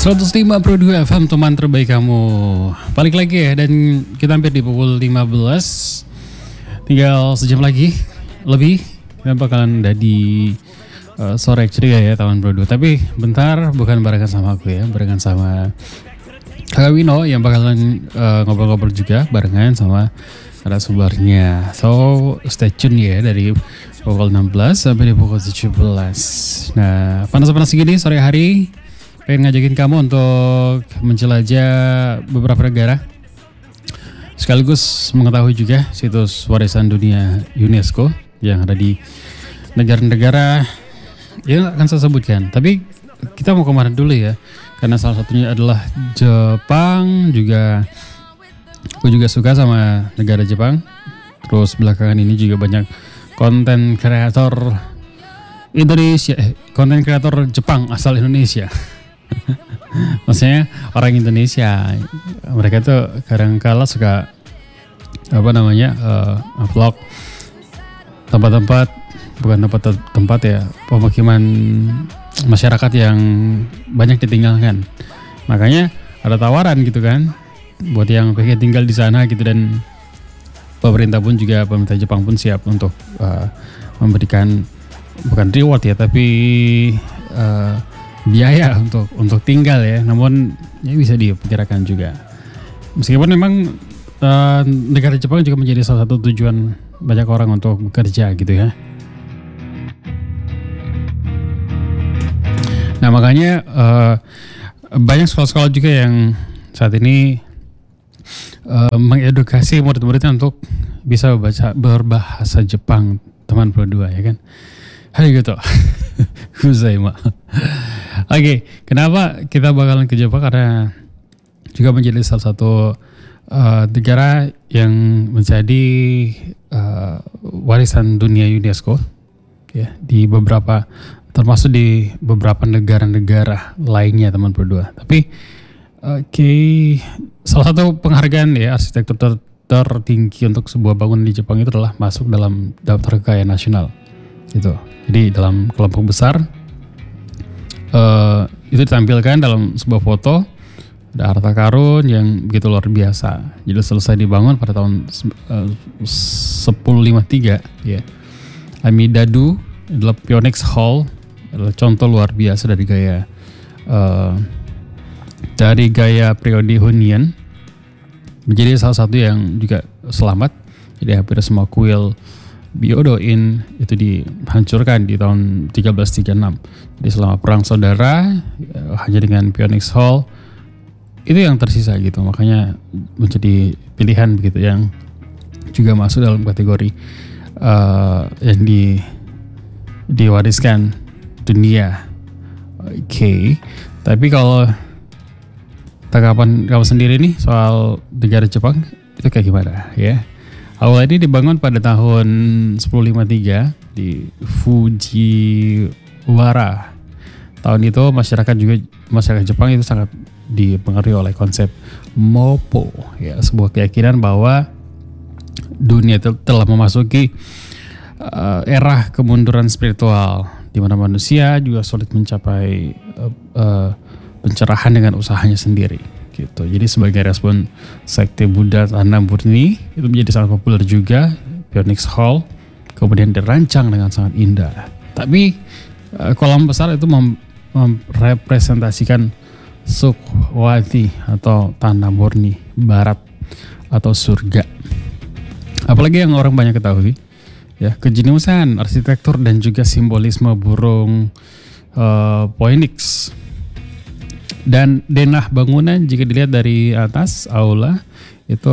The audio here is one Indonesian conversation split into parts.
105.2 FM teman terbaik kamu. Balik lagi ya, dan kita hampir di pukul 15. Tinggal sejam lagi lebih kita bakalan ada di sore ceria ya tahun 22. Tapi bentar, bukan barengan sama aku ya, barengan sama Kakak Wino yang bakalan ngobrol-ngobrol juga barengan sama narasumbernya. So stay tune ya dari pukul 16 sampai di pukul 17. Nah, panas-panas gini sore hari pengen ngajakin kamu untuk menjelajah beberapa negara, sekaligus mengetahui juga situs warisan dunia UNESCO yang ada di negara-negara yang akan saya sebutkan. Tapi kita mau kemana dulu ya, karena salah satunya adalah Jepang. Aku juga suka sama negara Jepang. Terus belakangan ini juga banyak konten kreator Indonesia, konten kreator Jepang asal Indonesia. Maksudnya orang Indonesia, mereka tuh kadang-kala suka vlog tempat-tempat, bukan tempat ya, pemukiman masyarakat yang banyak ditinggalkan. Makanya ada tawaran gitu kan buat yang pengen tinggal di sana gitu, dan pemerintah Jepang pun siap untuk memberikan bukan reward ya, tapi biaya untuk tinggal ya. Namun ya bisa diperkirakan juga, meskipun memang negara Jepang juga menjadi salah satu tujuan banyak orang untuk bekerja gitu ya. Nah makanya banyak sekolah-sekolah juga yang saat ini mengedukasi murid-muridnya untuk bisa berbahasa Jepang teman berdua ya kan. Hai gitu. Kuzaima. Oke, kenapa kita bakalan ke Jepang? Karena juga menjadi salah satu negara yang menjadi warisan dunia UNESCO ya, di beberapa, termasuk di beberapa negara-negara lainnya teman berdua. Tapi salah satu penghargaan ya arsitektur tertinggi untuk sebuah bangunan di Jepang itu adalah masuk dalam daftar kekayaan nasional gitu. Jadi dalam kelompok besar itu ditampilkan dalam sebuah foto, ada harta karun yang begitu luar biasa. Jadi selesai dibangun pada tahun 1053 ya. Amidadu adalah Phoenix Hall, adalah contoh luar biasa dari gaya periode Hunnian, menjadi salah satu yang juga selamat. Jadi hampir semua kuil Byodo-in itu dihancurkan di tahun 1336. Jadi selama perang saudara hanya dengan Phoenix Hall itu yang tersisa gitu. Makanya menjadi pilihan begitu, yang juga masuk dalam kategori yang diwariskan dunia. Oke. Tapi kalau tanggapan kamu sendiri nih soal negara Jepang itu kayak gimana ya? Awal ini dibangun pada tahun 1053 di Fujiwara. Tahun itu masyarakat Jepang itu sangat dipengaruhi oleh konsep Moppo ya, sebuah keyakinan bahwa dunia itu telah memasuki era kemunduran spiritual, di mana manusia juga sulit mencapai pencerahan dengan usahanya sendiri gitu. Jadi sebagai respon sekte Buddha Tanah Murni itu menjadi sangat populer juga. Phoenix Hall kemudian dirancang dengan sangat indah. Tapi kolam besar itu merepresentasikan Sukhwati atau Tanah Murni Barat atau surga. Apalagi yang orang banyak ketahui ya, kejeniusan arsitektur dan juga simbolisme burung phoenix. Dan denah bangunan jika dilihat dari atas aula itu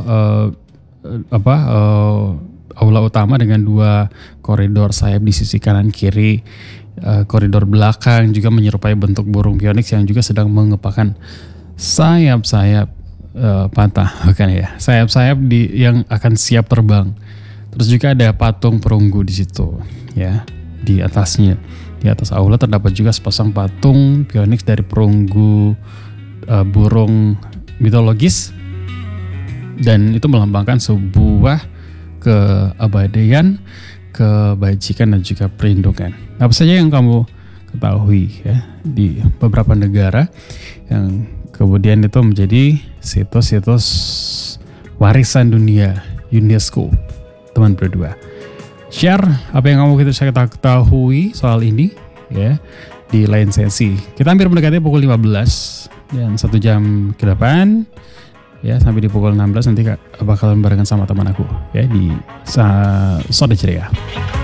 aula utama dengan dua koridor sayap di sisi kanan kiri. Koridor belakang juga menyerupai bentuk burung phoenix yang juga sedang mengepakkan sayap-sayap patah, bukan ya? Sayap-sayap yang akan siap terbang. Terus juga ada patung perunggu di situ ya, di atasnya. Di atas aula terdapat juga sepasang patung phoenix dari perunggu burung mitologis, dan itu melambangkan sebuah keabadian, kebajikan dan juga perlindungan. Apa saja yang kamu ketahui ya di beberapa negara yang kemudian itu menjadi situs-situs warisan dunia UNESCO. Teman berdua, share apa yang kamu kita ketahui soal ini ya di lain sesi. Kita hampir mendekati pukul 15 dan 1 jam ke depan ya sampai di pukul 16 nanti bakalan barengan sama teman aku ya di Soda Ceria.